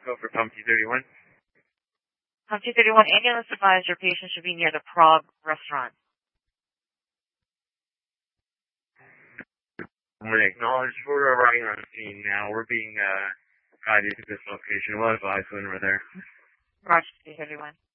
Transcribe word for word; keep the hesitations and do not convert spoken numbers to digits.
Echo for Pump two thirty-one. Pump two thirty-one, ambulance advised your patient should be near the Prague restaurant. I'm going to acknowledge we're arriving on scene now. We're being uh, guided to this location. We'll advise when we're there. Roger two thirty-one.